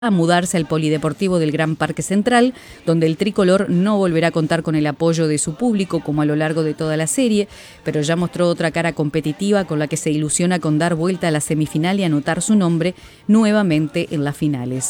a mudarse al Polideportivo del Gran Parque Central, donde el tricolor no volverá a contar con el apoyo de su público como a lo largo de toda la serie, pero ya mostró otra cara competitiva con la que se ilusiona con dar vuelta a la semifinal y anotar su nombre nuevamente en las finales.